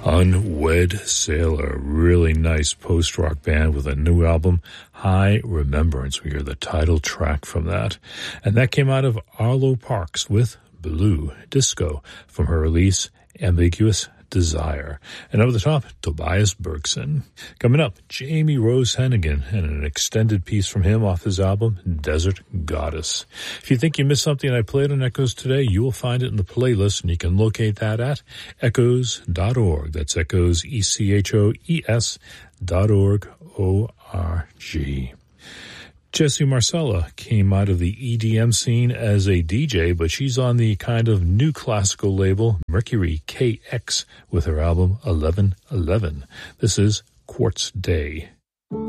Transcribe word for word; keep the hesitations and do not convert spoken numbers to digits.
Unwed Sailor, really nice post-rock band with a new album, High Remembrance. We hear the title track from that. And that came out of Arlo Parks with Blue Disco from her release, Ambiguous Desire. And over the top, Tobias Bergson. Coming up, Jamie Rose Hennigan and an extended piece from him off his album, Desert Goddess. If you think you missed something I played on Echoes today, you will find it in the playlist, and you can locate that at echoes dot org. That's Echoes, E C H O E S dot org, O R G. Jessie Marcella came out of the E D M scene as a D J, but she's on the kind of new classical label, Mercury K X, with her album eleven eleven. This is Quartz Day.